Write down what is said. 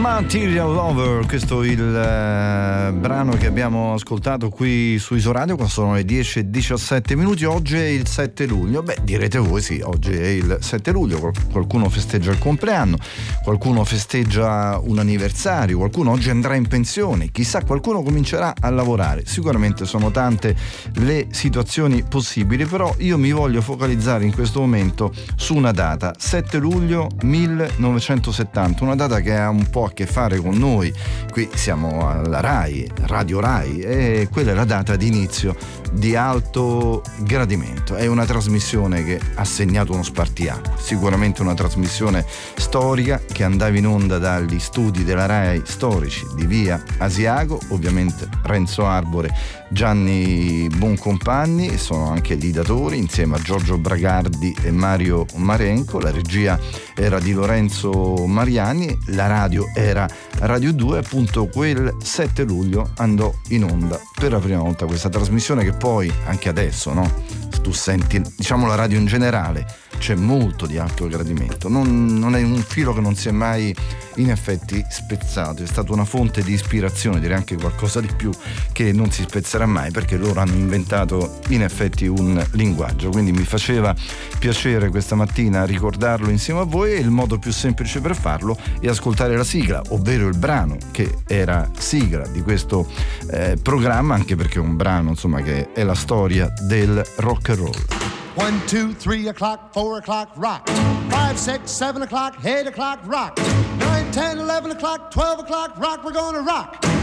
Material Lover, questo è il brano che abbiamo ascoltato qui su Isoradio, quando sono le 10:17 minuti. Oggi è il 7 luglio. Beh, direte voi, sì, oggi è il 7 luglio. Qualcuno festeggia il compleanno, qualcuno festeggia un anniversario, qualcuno oggi andrà in pensione, chissà, qualcuno comincerà a lavorare. Sicuramente sono tante le situazioni possibili, però io mi voglio focalizzare in questo momento su una data, 7 luglio 1970, una data che ha un po' a che fare con noi. Qui siamo alla Rai, Radio Rai, e quella è la data di inizio di Alto Gradimento. È una trasmissione che ha segnato uno spartiacque, sicuramente una trasmissione storica che andava in onda dagli studi della Rai storici di via Asiago, ovviamente Renzo Arbore, Gianni Boncompagni sono anche gli idatori, insieme a Giorgio Bragardi e Mario Marenco. La regia era di Lorenzo Mariani, la radio era Radio 2. Appunto quel 7 luglio andò in onda per la prima volta questa trasmissione, che poi anche adesso, no? Tu senti, diciamo, la radio in generale, c'è molto di Alto Gradimento, non è un filo che non si è mai in effetti spezzato, è stata una fonte di ispirazione, direi anche qualcosa di più, che non si spezzerà mai, perché loro hanno inventato in effetti un linguaggio. Quindi mi faceva piacere questa mattina ricordarlo insieme a voi, e il modo più semplice per farlo è ascoltare la sigla, ovvero il brano che era sigla di questo programma, anche perché è un brano, insomma, che è la storia del rock and roll. 1, 2, 3 o'clock, 4 o'clock, rock. 5, 6, 7 o'clock, 8 o'clock, rock. 9, 10, 11 o'clock, 12 o'clock, rock. We're gonna rock.